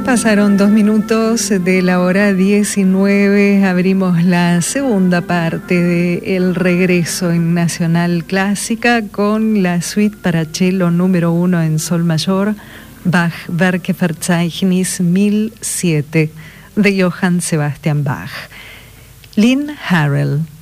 Pasaron 2 minutos de la hora 19, abrimos la segunda parte de El Regreso en Nacional Clásica con la suite para cello número 1 en sol mayor, Bach Werkverzeichnis 1007 de Johann Sebastian Bach. Lynn Harrell.